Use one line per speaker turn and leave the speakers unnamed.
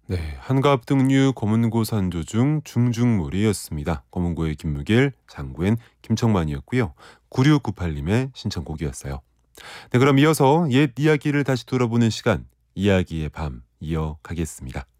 네, 한가합등류 검은고산조 중 중중무리였습니다. 검은고의 김무길, 장구엔 김청만이었고요. 9698님의 신청곡이었어요. 네, 그럼 이어서 옛 이야기를 다시 돌아보는 시간, 이야기의 밤 이어가겠습니다.